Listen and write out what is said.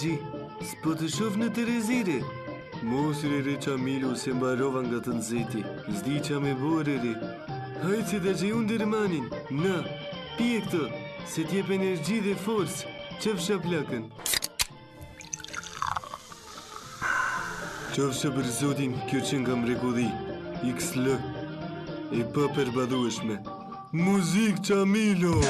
Gji, s'po të shof në Terezire. Mosre re Qamilu se mbarova nga të nxehti. S'di qa me bore re. Hajtë se ta që unë dërmanin. Na, pije këtë, se t'jep energji dhe forcë. Qëfsha plakën. Qofsha për zotin, kjo që nga mrekulli. XL. E pa përbadhueshme. Muzik Qamilo!